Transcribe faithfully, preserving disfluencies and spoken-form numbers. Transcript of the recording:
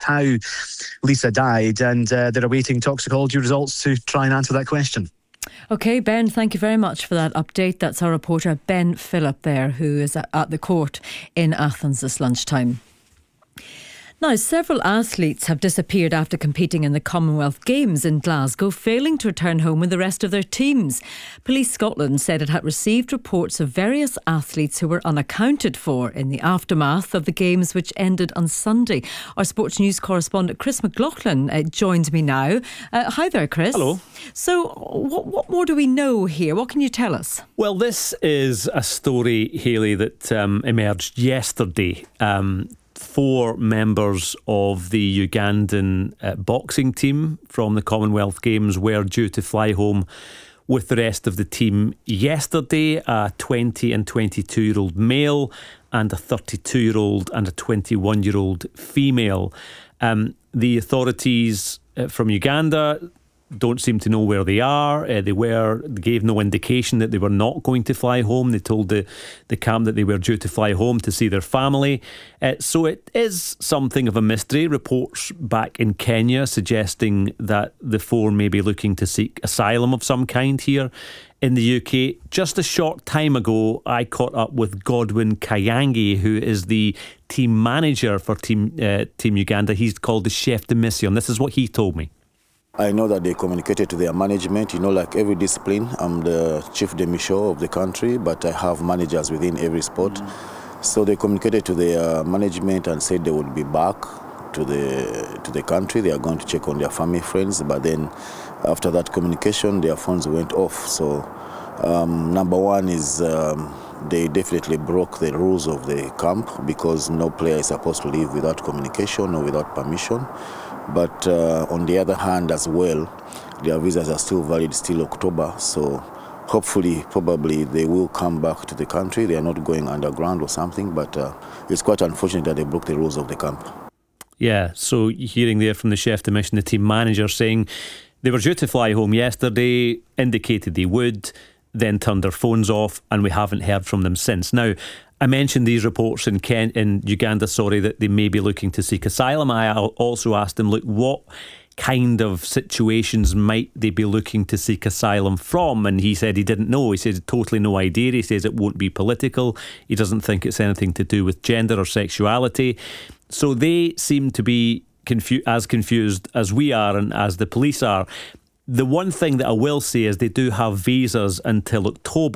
how Lisa died, and uh, they're awaiting toxicology results to try and answer that question. OK, Ben, thank you very much for that update. That's our reporter Ben Phillip there, who is at the court in Athens this lunchtime. Now, several athletes have disappeared after competing in the Commonwealth Games in Glasgow, failing to return home with the rest of their teams. Police Scotland said it had received reports of various athletes who were unaccounted for in the aftermath of the Games, which ended on Sunday. Our sports news correspondent Chris McLaughlin uh, joins me now. Uh, hi there, Chris. Hello. So, what, what more do we know here? What can you tell us? Well, this is a story, Hayley, that um, emerged yesterday. Um, Four members of the Ugandan uh, boxing team from the Commonwealth Games were due to fly home with the rest of the team yesterday. A twenty and twenty-two year old male and a thirty-two year old and a twenty-one year old female. Um, the authorities uh, from Uganda don't seem to know where they are. Uh, they were they gave no indication that they were not going to fly home. They told the, the camp that they were due to fly home to see their family. Uh, so it is something of a mystery. Reports back in Kenya suggesting that the four may be looking to seek asylum of some kind here in the U K. Just a short time ago, I caught up with Godwin Kayangi, who is the team manager for Team uh, Team Uganda. He's called the chef de mission. This is what he told me. I know that they communicated to their management. You know, like every discipline, I'm the chief de mission of the country, but I have managers within every sport. Mm. So they communicated to their management and said they would be back to the to the country. They are going to check on their family, friends. But then after that communication, their phones went off. So um, number one is um, they definitely broke the rules of the camp, because no player is supposed to leave without communication or without permission. But uh, on the other hand as well, their visas are still valid, still October. So hopefully, probably they will come back to the country. They are not going underground or something, but uh, it's quite unfortunate that they broke the rules of the camp. Yeah, so hearing there from the chef de mission, the team manager, saying they were due to fly home yesterday, indicated they would, then turned their phones off, and we haven't heard from them since. Now, I mentioned these reports in Ken, in Uganda, sorry, that they may be looking to seek asylum. I also asked them, look, what kind of situations might they be looking to seek asylum from? And he said he didn't know. He says totally no idea. He says it won't be political. He doesn't think it's anything to do with gender or sexuality. So they seem to be confu- as confused as we are and as the police are. The one thing that I will say is they do have visas until October.